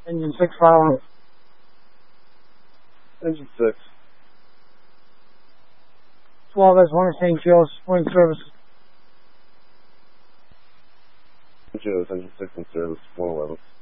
Engine 6 following. Engine 6. 12S1 St. Joe's, morning service. Engine 6 in service, 111.